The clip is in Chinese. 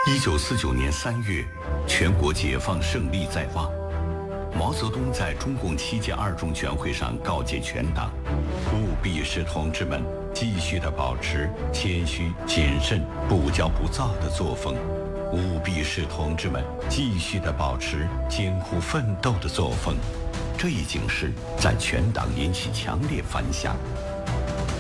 1949年3月，全国解放胜利在望。毛泽东在中共7届2中全会上告诫全党，务必使同志们继续地保持谦虚、谨慎、不骄不躁的作风，务必使同志们继续地保持艰苦奋斗的作风。这一警示在全党引起强烈反响，